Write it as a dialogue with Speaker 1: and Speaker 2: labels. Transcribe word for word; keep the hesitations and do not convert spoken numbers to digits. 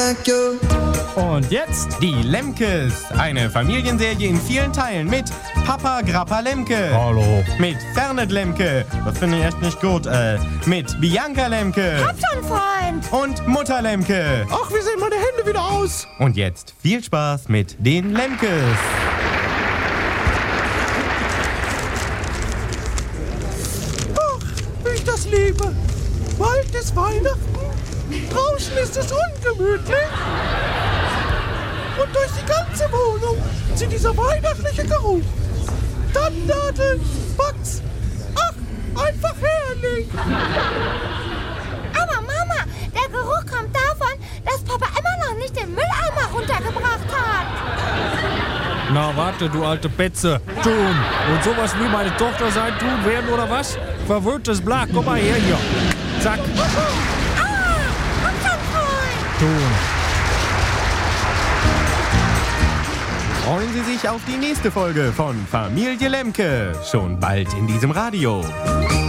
Speaker 1: like you.
Speaker 2: Und jetzt die Lemkes. Eine Familienserie in vielen Teilen mit Papa Grappa Lemke.
Speaker 3: Hallo.
Speaker 2: Mit Fernet Lemke. Das finde ich echt nicht gut. Äh, mit Bianca Lemke.
Speaker 4: Hab schon, Freund.
Speaker 2: Und Mutter Lemke.
Speaker 3: Ach, wie sehen meine Hände wieder aus?
Speaker 2: Und jetzt viel Spaß mit den Lemkes.
Speaker 3: Ach, wie ich das liebe. Bald ist Weihnachten. Draußen ist es ungemütlich. Und durch die ganze Wohnung zieht dieser weihnachtliche Geruch. Tannennadeln, Wachs. Ach, einfach herrlich.
Speaker 4: Aber Mama, der Geruch kommt davon, dass Papa immer noch nicht den Mülleimer runtergebracht hat.
Speaker 5: Na warte, du alte Betze. Tun. Und sowas wie meine Tochter sein tun werden, oder was? Verwöhntes Blag, komm mal her hier. Zack.
Speaker 4: Ah, komm schon, Freund.
Speaker 5: Tun.
Speaker 2: Freuen Sie sich auf die nächste Folge von Familie Lemke. Schon bald in diesem Radio.